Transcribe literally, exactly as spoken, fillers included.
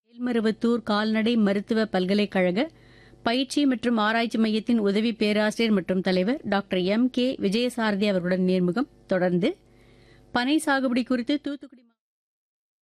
மேல்மருவத்தூர் கால்நடை மருத்துவ பல்கலைக்கழக பயிற்சி மற்றும் ஆராய்ச்சி மையத்தின் உதவி பேராசிரியர் மற்றும் தலைவர் டாக்டர் எம் கே விஜயசாரதி அவர்களுடன் நேர்முகம் தொடர்ந்து பனை சாகுபடி குறித்து தூத்துக்குடி